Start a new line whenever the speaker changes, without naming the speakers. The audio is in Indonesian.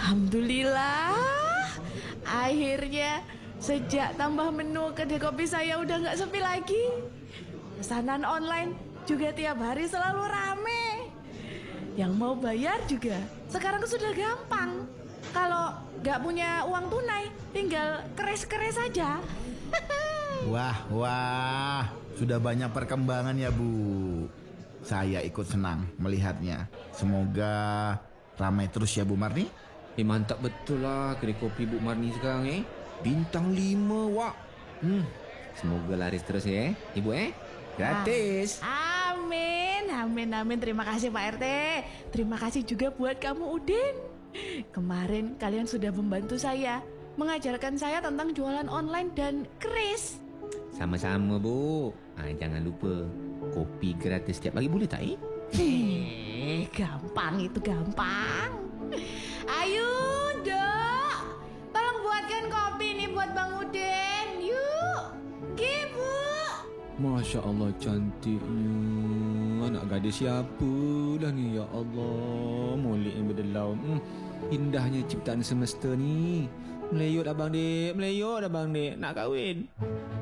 Alhamdulillah. Akhirnya sejak tambah menu kedai kopi saya udah gak sepi lagi. Pesanan online juga tiap hari selalu rame. Yang mau bayar juga sekarang sudah gampang. Kalau gak punya uang tunai, tinggal keres-keres saja.
Wah, sudah banyak perkembangan ya Bu. Saya ikut senang melihatnya. Semoga ramai terus ya Bu Marni.
Mantap betul lah kedai kopi Bu Marni sekarang Bintang 5 wak. Semoga laris terus ya Ibu Gratis.
Amin. Terima kasih Pak RT. Terima kasih juga buat kamu Udin. Kemarin kalian sudah membantu saya, mengajarkan saya tentang jualan online dan keris.
Sama-sama Bu. Jangan lupa kopi gratis setiap pagi boleh tak
Gampang itu gampang. Ayo Dok, tolong buatkan kopi nih buat Bang Udin. Yuk Bu.
Masya Allah cantiknya. Anak gadis siapa dah ni, ya Allah. Molek yang berdelau. Indahnya ciptaan semesta ni. Meleyut abang dek, nak kahwin.